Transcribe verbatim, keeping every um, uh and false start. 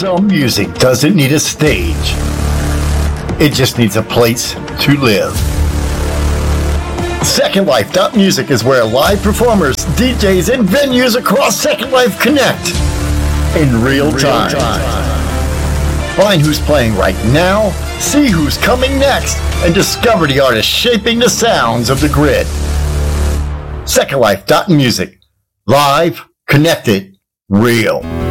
Some music doesn't need a stage. It just needs a place to live. Second Life Music is where live performers, D Js, and venues across Second Life connect in real time. Find who's playing right now, see who's coming next, and discover the artists shaping the sounds of the grid. Second Life Music. Live, connected, real.